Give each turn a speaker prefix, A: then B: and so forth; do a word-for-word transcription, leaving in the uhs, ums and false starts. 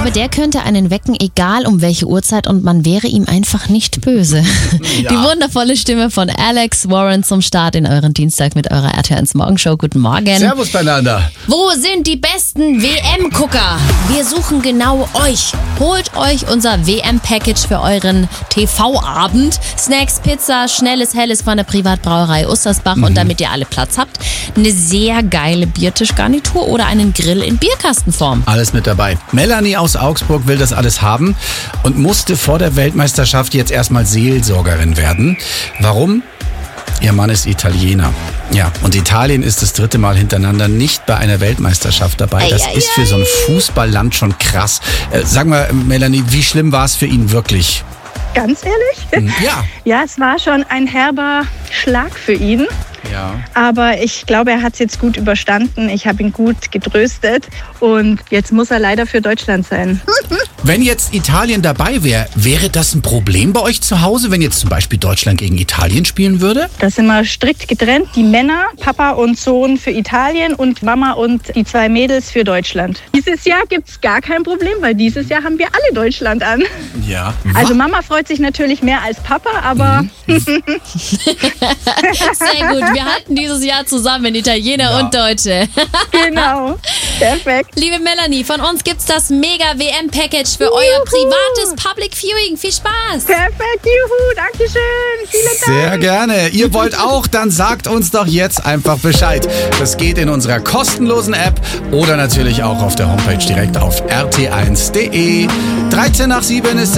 A: glaube, der könnte einen wecken, egal um welche Uhrzeit, und man wäre ihm einfach nicht böse. Ja. Die wundervolle Stimme von Alex Warren zum Start in euren Dienstag mit eurer R T L eins Morgenshow. Guten Morgen.
B: Servus beieinander.
A: Wo sind die besten W M-Gucker? Wir suchen genau euch. Holt euch unser W M-Package für euren T V-Abend. Snacks, Pizza, schnelles, helles von der Privatbrauerei Ostersbach. Mhm. Und damit ihr alle Platz habt, eine sehr geile Biertischgarnitur oder einen Grill in Bierkastenform.
B: Alles mit dabei. Melanie aus Augsburg will das alles haben und musste vor der Weltmeisterschaft jetzt erstmal Seelsorgerin werden. Warum? Ihr Mann ist Italiener. Ja, und Italien ist das dritte Mal hintereinander nicht bei einer Weltmeisterschaft dabei. Das ist für so ein Fußballland schon krass. Äh, sag mal, Melanie, wie schlimm war es für ihn wirklich?
C: Ganz ehrlich?
B: Ja.
C: Ja, es war schon ein herber Schlag für ihn.
B: Ja.
C: Aber ich glaube, er hat es jetzt gut überstanden. Ich habe ihn gut getröstet und jetzt muss er leider für Deutschland sein.
B: Wenn jetzt Italien dabei wäre, wäre das ein Problem bei euch zu Hause, wenn jetzt zum Beispiel Deutschland gegen Italien spielen würde?
C: Da sind wir strikt getrennt. Die Männer, Papa und Sohn für Italien und Mama und die zwei Mädels für Deutschland. Dieses Jahr gibt es gar kein Problem, weil dieses Jahr haben wir alle Deutschland an.
B: Ja.
C: Also Mama freut sich natürlich mehr als Papa, aber...
A: Mhm. Sehr gut. Wir halten dieses Jahr zusammen, Italiener ja. und Deutsche.
C: Genau. Perfekt.
A: Liebe Melanie, von uns gibt's das mega W M-Package für juhu. Euer privates Public Viewing. Viel Spaß.
C: Perfekt, juhu, dankeschön. Vielen Dank.
B: Sehr gerne. Ihr wollt auch, dann sagt uns doch jetzt einfach Bescheid. Das geht in unserer kostenlosen App oder natürlich auch auf der Homepage direkt auf r t eins punkt d e. dreizehn nach sieben ist